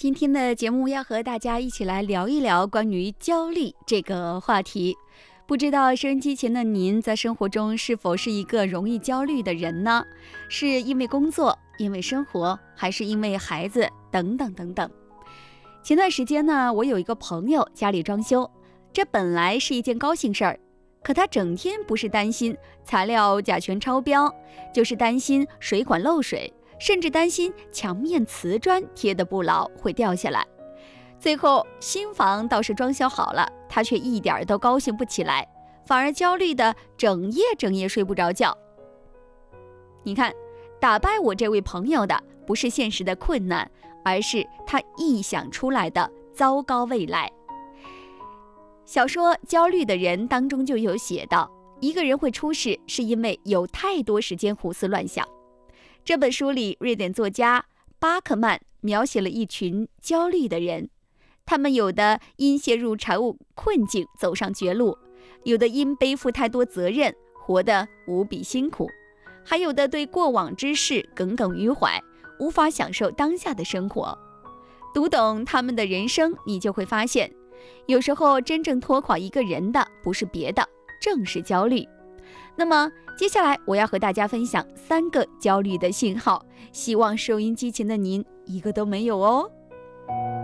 今天的节目要和大家一起来聊一聊关于焦虑这个话题。不知道收音机前的您在生活中是否是一个容易焦虑的人呢？是因为工作，因为生活，还是因为孩子等等等等。前段时间呢，我有一个朋友家里装修，这本来是一件高兴事儿，可他整天不是担心材料甲醛超标，就是担心水管漏水，甚至担心墙面瓷砖贴得不牢会掉下来。最后新房倒是装修好了，他却一点都高兴不起来，反而焦虑的整夜睡不着觉。你看，打败我这位朋友的不是现实的困难，而是他臆想出来的糟糕未来。小说《焦虑的人》当中就有写到，一个人会出事是因为有太多时间胡思乱想。这本书里，瑞典作家巴克曼描写了一群焦虑的人，他们有的因陷入财务困境走上绝路，有的因背负太多责任活得无比辛苦，还有的对过往之事耿耿于怀，无法享受当下的生活。读懂他们的人生，你就会发现，有时候真正拖垮一个人的不是别的，正是焦虑。那么接下来我要和大家分享3个焦虑的信号，希望收音机前的您一个都没有哦。